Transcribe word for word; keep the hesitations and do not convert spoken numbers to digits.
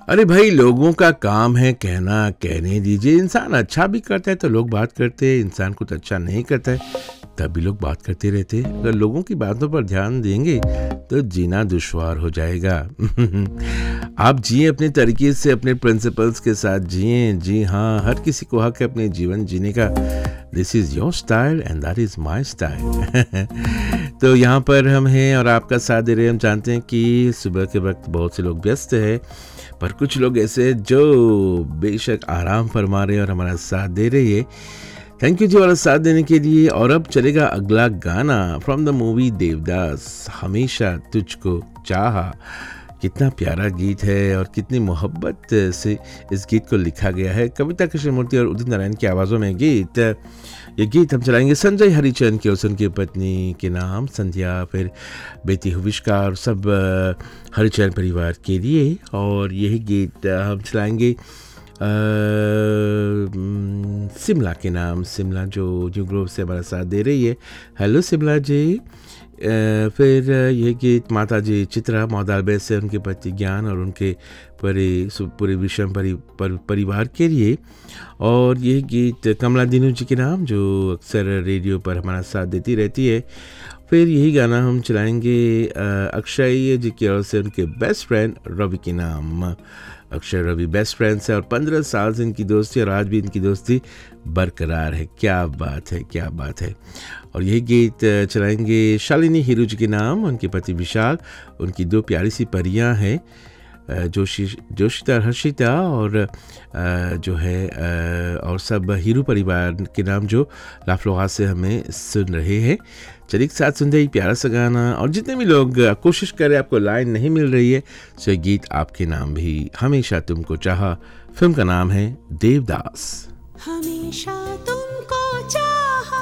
अरे भाई, लोगों का काम है कहना, कहने दीजिए। इंसान अच्छा भी करता है तो लोग बात करते हैं, इंसान कुछ अच्छा नहीं करता है तब भी लोग बात करते रहते हैं। अगर लोगों की बातों पर ध्यान देंगे तो जीना दुश्वार हो जाएगा। आप जिए अपने तरीके से, अपने प्रिंसिपल्स के साथ जिए। जी हाँ, हर किसी को हक है अपने जीवन जीने का। This is your style and that is my style. तो यहाँ पर हम हैं और आपका साथ दे रहे हैं। हम जानते हैं कि सुबह के वक्त बहुत से लोग व्यस्त हैं, पर कुछ लोग ऐसे हैं जो बेशक आराम फरमा रहे हैं और हमारा साथ दे रही है। थैंक यू जी हमारा साथ देने के लिए। और अब चलेगा अगला गाना फ्रॉम द मूवी देवदास, हमेशा तुझको चाहा। कितना प्यारा गीत है और कितनी मोहब्बत से इस गीत को लिखा गया है। कविता कृष्णमूर्ति और उदित नारायण की आवाज़ों में गीत ये गीत हम चलाएंगे संजय हरिचंद के और उनकी पत्नी के नाम संध्या, फिर बेटी हुविष्का और सब हरिचंद परिवार के लिए। और यही गीत हम चलाएंगे शिमला के नाम, शिमला जो न्यू ग्रोव से हमारा साथ दे रही है। हेलो शिमला जी। Uh, फिर यह गीत माता जी चित्रा मौदालबे से उनके पति ज्ञान और उनके परि पूरे विषम परि, पर, परिवार के लिए। और यह गीत कमला दीनू जी के नाम जो अक्सर रेडियो पर हमारा साथ देती रहती है। फिर यही गाना हम चलाएंगे अक्षय जी की ओर से उनके बेस्ट फ्रेंड रवि के नाम। अक्षय रवि बेस्ट फ्रेंड्स है और पंद्रह साल से इनकी दोस्ती और आज भी इनकी दोस्ती बरकरार है। क्या बात है, क्या बात है। और यही गीत चलाएंगे शालिनी हीरू जी के नाम, उनके पति विशाल, उनकी दो प्यारी सी परियां हैं जोशी जोशिता हर्षिता और जो है और सब हीरू परिवार के नाम जो लाफलोहा से हमें सुन रहे हैं। चलिए एक साथ सुनते ही प्यारा सा गाना। और जितने भी लोग कोशिश करें, आपको लाइन नहीं मिल रही है, तो गीत आपके नाम भी, हमेशा तुमको चाहा। फिल्म का नाम है देवदास। हमेशा तुमको